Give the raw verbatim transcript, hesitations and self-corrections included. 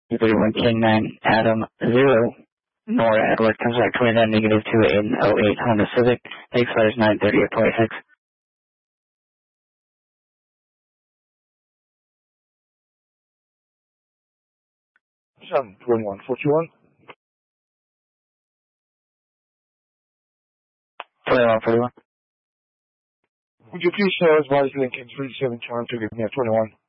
thirty-one King nine Adam zero Nora Edward contact twenty-nine negative two eight oh eight Honda Civic expires nine thirty at twenty-six. seven twenty-one forty-one. twenty-one forty-one. Would you please uh, advise Lincoln three seven trying to give me a twenty-one?